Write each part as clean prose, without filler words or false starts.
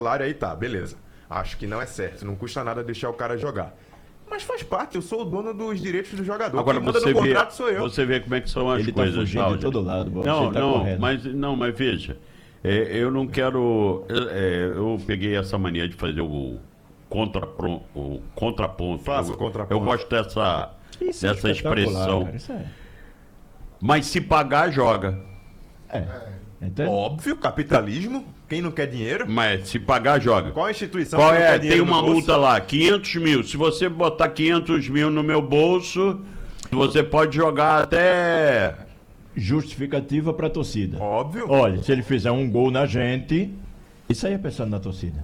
salário aí tá, beleza. Acho que não é certo, não custa nada deixar o cara jogar. Mas faz parte, eu sou o dono dos direitos do jogador. Agora Quem manda você no vê, contrato sou eu. você vê como é que são as Ele coisas. tá fugindo Cláudio. de todo lado. Não, você tá não, correto. mas veja, eu não quero. Eu peguei essa mania de fazer o contraponto. Faça o contraponto. Eu gosto dessa Isso é espetacular, expressão. cara, isso é. Mas se pagar, joga. Entende? Óbvio, capitalismo. Quem não quer dinheiro? Mas se pagar, joga. Qual a instituição Qual que não quer é? Tem dinheiro no uma bolso? multa lá, 500 mil. Se você botar 500 mil no meu bolso, você pode jogar até. Justificativa pra torcida. Óbvio. Olha, se ele fizer um gol na gente, isso aí é pensando na torcida.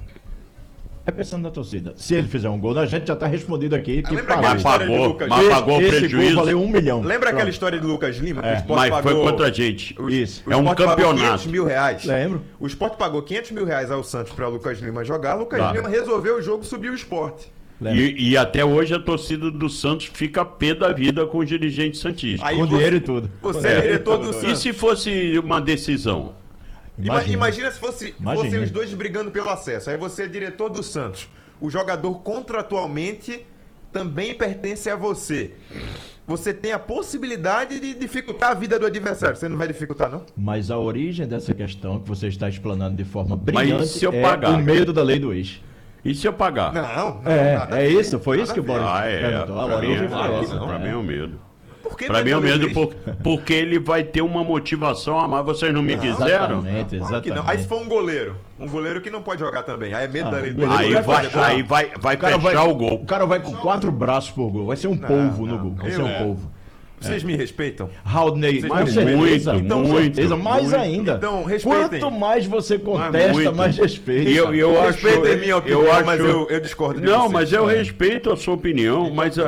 É pensando na torcida. Se ele fizer um gol na gente, já tá respondido aqui que lembra pagou. aquela história de Pagou, Lucas? mas pagou o Esse prejuízo. gol valeu 1 milhão. Lembra aquela Pronto. história do Lucas Lima? Que o Sport Mas pagou... foi contra a gente. Isso. O É um Sport pagou campeonato. 500 mil reais. Lembro. O Sport pagou 500 mil reais ao Santos para Lucas Lima jogar. Lucas Tá. Lima resolveu o jogo, subiu o Sport. Lembro. E até hoje a torcida do Santos fica pé da vida com os dirigentes santistas. Aí Com você- dinheiro e tudo. Você é diretor do E Santos. se fosse uma decisão? Imagina se fossem Imagina. os dois brigando pelo acesso. Aí você é diretor do Santos. O jogador contratualmente também pertence a você. Você tem a possibilidade de dificultar a vida do adversário. Você não vai dificultar, não? Mas a origem dessa questão que você está explanando de forma brilhante se eu é pagar? o medo da lei do ex. E se eu pagar? Não. É isso, foi isso que o Boris É. perguntou. A Pra mim, origem foi essa. pra mim é o medo. Por que Pra mim é o medo medo porque ele vai ter uma motivação a mais. Vocês não me quiseram? Exatamente, Claro que não. exatamente. Aí se for um goleiro que não pode jogar também. Aí é medo da lei do goleiro Aí vai vai, fechar. aí vai O cara fechar vai, o gol. O cara vai com 4 braços por gol. Vai ser um polvo no gol. Vai ser um polvo. Vocês me respeitam? Haldney, Vocês com me certeza, respeitam? com Muito, certeza, mais muito. ainda. Então, respeitem. Quanto mais você contesta, muito. mais respeita. E eu acho, Respeitem a minha opinião, eu acho, mas eu discordo de Não, vocês. mas eu respeito a sua opinião, mas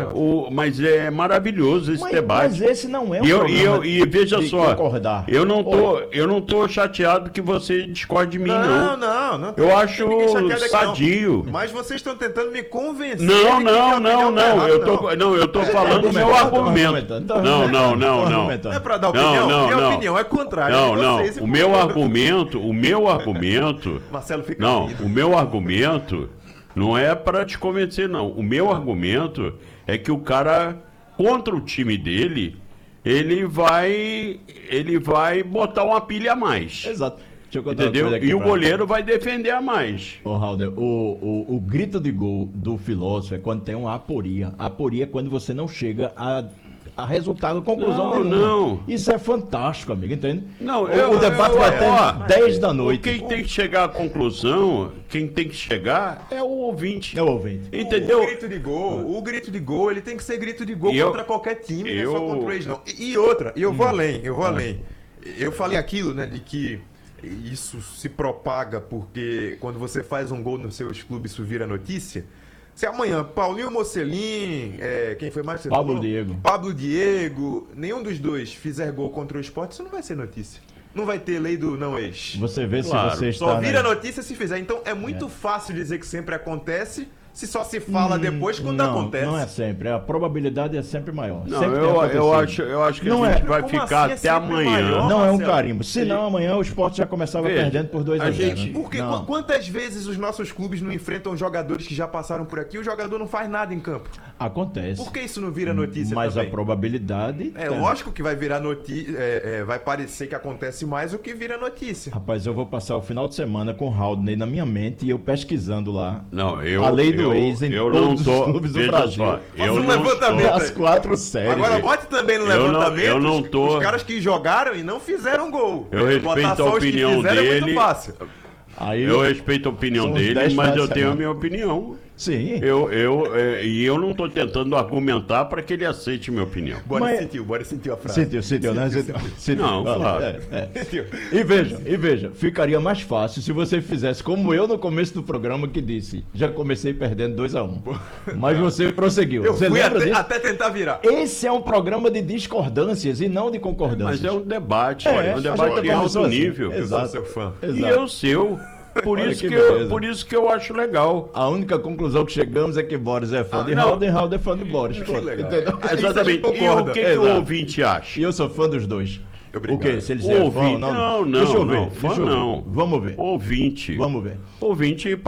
é maravilhoso esse debate. Mas esse não é um E problema e veja de só, concordar. eu não tô chateado que você discorde de mim, Não. Eu acho Ninguém chateado aqui, não. sadio. Mas vocês estão tentando me convencer. Não, de que minha opinião tá errada, eu tô falando o meu argumento. Não. Não é pra dar opinião? Minha opinião é contrária. Não, de não. vocês, e O meu portanto- argumento. Marcelo fica Não, rindo. o meu argumento não é para te convencer, não. O meu argumento é que o cara, contra o time dele, ele vai botar uma pilha a mais. Exato. Deixa eu contar uma Entendeu? coisa aqui E o pra- goleiro vai defender a mais. Ô, Halder, o grito de gol do filósofo é quando tem uma aporia. Aporia é quando você não chega a resultado, conclusão Não, nenhuma. não. Isso é fantástico, amigo, entende? Não, o debate vai até 10 da noite. Quem tem que chegar à conclusão, quem tem que chegar é o ouvinte. É o ouvinte. Entendeu? O grito de gol, ele tem que ser grito de gol E eu- contra qualquer time, não é só eu- contra o ex, não. E outra, eu vou além. Eu falei aquilo, né, de que isso se propaga porque quando você faz um gol nos seus clubes, isso vira notícia. Se amanhã Paulinho Mocelin, quem foi mais? Pablo Diego. Pablo Diego, nenhum dos dois fizer gol contra o Sport, isso não vai ser notícia. Não vai ter lei do não ex. Você vê Claro. se você está... Só vira né? notícia se fizer. Então é muito fácil dizer que sempre acontece, se só se fala depois quando não, acontece. Não é sempre. A probabilidade é sempre maior. Não, sempre tem eu acontecido. acho que Não a gente é. vai Como ficar assim é até sempre amanhã. maior? Não é um Marcelo. carimbo. Senão amanhã o esporte já começava Veja, perdendo por 2 a a 0. gente- Porque Não. quantas vezes os nossos clubes não enfrentam jogadores que já passaram por aqui e o jogador não faz nada em campo? Acontece. Por que isso não vira notícia Mas também? a probabilidade... É lógico que vai virar notícia, vai parecer que acontece mais o que vira notícia. Rapaz, eu vou passar o final de semana com o Haldney na minha mente e eu pesquisando lá Não, eu, a lei do eu, ex em eu não todos tô, os clubes do veja Brasil. só, Faz eu um não levantamento. estou- Das 4 séries. Agora bote também no Eu não- levantamento eu não tô- os caras que jogaram e não fizeram gol. Eu respeito Botar só a os que opinião fizeram É muito dele. fácil. Aí, Eu respeito a opinião São dele, 10 mas finais eu de tenho a semana. minha opinião. sim. E eu não estou tentando argumentar para que ele aceite minha opinião. Bora Mas- sentiu a frase. Sentiu, né? Sentiu. Não, claro. E veja, ficaria mais fácil se você fizesse como eu no começo do programa que disse, já comecei perdendo 2-1. Mas você prosseguiu. Eu Você fui lembra disso? até tentar virar. Esse é um programa de discordâncias e não de concordâncias. Mas é um debate, É, é um a gente debate de começou alto assim. nível. Exato. Eu sou seu fã. E Exato. eu seu. Por Olha isso, que que beleza. por isso que eu acho legal. A única conclusão que chegamos é que Boris é fã de não. Haldner, Haldner é fã de Boris. Pronto, legal. entendeu? Exatamente. E o concorda. que o Exato. ouvinte acha? E eu sou fã dos dois. Obrigado. O quê? Se ele é fã ou não? Não, Deixa eu ver. não. Fã não. Vamos ver. Ouvinte. Vamos ver. Ouvinte